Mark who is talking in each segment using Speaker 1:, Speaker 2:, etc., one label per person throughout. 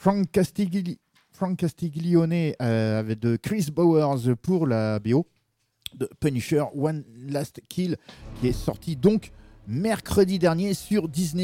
Speaker 1: Frank Castiglione avec de Chris Bowers pour la BO de Punisher One Last Kill, qui est sorti donc mercredi dernier sur Disney+.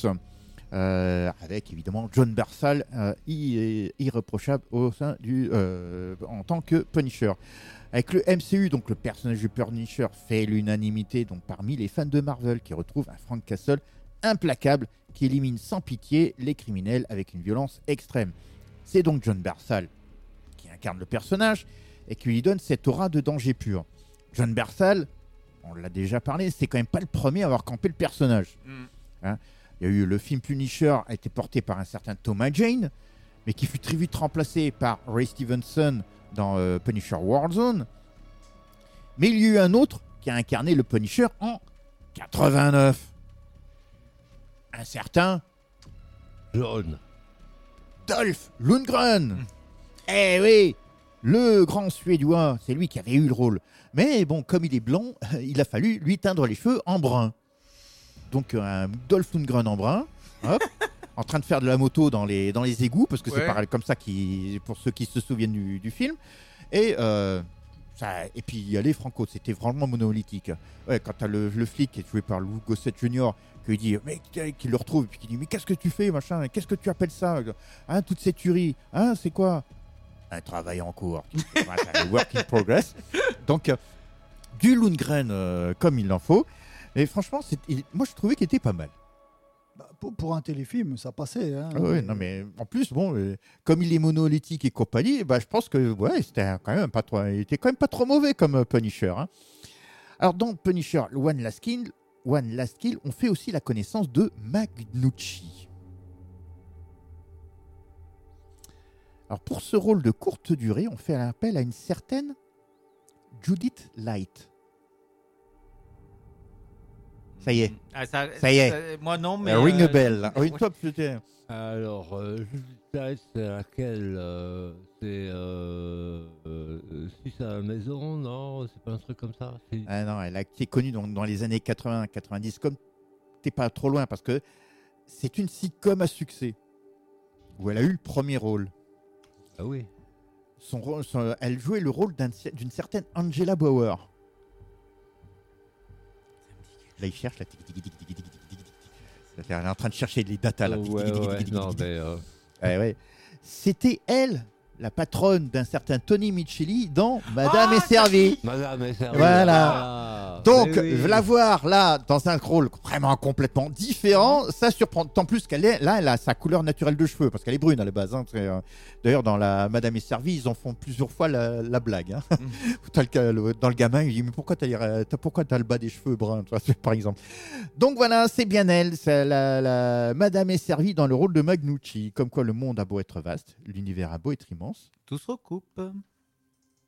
Speaker 1: Avec évidemment John Barsal irréprochable au sein en tant que Punisher. Avec le MCU, donc le personnage du Punisher fait l'unanimité donc parmi les fans de Marvel, qui retrouvent un Frank Castle implacable qui élimine sans pitié les criminels avec une violence extrême. C'est donc John Barsal qui incarne le personnage et qui lui donne cette aura de danger pur. John Barsal, on l'a déjà parlé, c'est quand même pas le premier à avoir campé le personnage. Hein, il y a eu le film Punisher, a été porté par un certain Thomas Jane, mais qui fut très vite remplacé par Ray Stevenson dans Punisher Warzone. Mais il y a eu un autre qui a incarné le Punisher en 89. Un certain
Speaker 2: John
Speaker 1: Dolph Lundgren. Eh oui, le grand Suédois, c'est lui qui avait eu le rôle. Mais bon, comme il est blanc, il a fallu lui teindre les cheveux en brun. Donc un Dolph Lundgren en brun, hop, en train de faire de la moto dans les égouts, parce que c'est pareil comme ça pour ceux qui se souviennent du film. Et puis il y allait franco, c'était vraiment monolithique. Ouais, quand t'as le flic qui est joué par Lou Gossett Jr., qui dit, mais qui le retrouve, puis qui dit, mais qu'est-ce que tu fais, machin, qu'est-ce que tu appelles ça, hein, toute cette tuerie, hein, c'est quoi? Un travail en cours, un work in progress. Donc du Lundgren comme il en faut. Et franchement, moi je trouvais qu'il était pas mal.
Speaker 3: Bah, pour un téléfilm, ça passait. Hein,
Speaker 1: ouais, non, mais en plus, bon, comme il est monolithique et compagnie, bah, je pense que c'était quand même pas trop, il était quand même pas trop mauvais comme Punisher. Hein. Alors dans Punisher One Last Kill, on fait aussi la connaissance de Magnucci. Alors pour ce rôle de courte durée, on fait appel à une certaine Judith Light. Ça y est. Ça y est.
Speaker 4: Moi non, mais.
Speaker 1: Ring a bell. Oui, toi, peut-être.
Speaker 2: Alors, c'est laquelle c'est si c'est à la maison, non, c'est pas un truc comme ça.
Speaker 1: Ah non, elle a été connue dans les années 80-90, comme t'es pas trop loin, parce que c'est une sitcom à succès, où elle a eu le premier rôle.
Speaker 2: Ah oui.
Speaker 1: Elle jouait le rôle d'une certaine Angela Bauer. Là, il cherche la elle est en train de chercher les datas là. Ouais. C'était elle, la patronne d'un certain Tony Micheli dans Madame est servie.
Speaker 2: Madame est servie.
Speaker 1: Voilà. Donc, la voir là dans un rôle vraiment complètement différent, ça surprend. Tant plus qu'elle est là, elle a sa couleur naturelle de cheveux parce qu'elle est brune à la base. Hein. D'ailleurs, dans la Madame est servie, ils en font plusieurs fois la blague. Hein. Dans le gamin, il dit mais pourquoi t'as le bas des cheveux bruns, par exemple. Donc voilà, c'est bien elle, c'est la Madame est servie dans le rôle de Magnucci. Comme quoi, le monde a beau être vaste, l'univers a beau être immense.
Speaker 4: Tout se recoupe.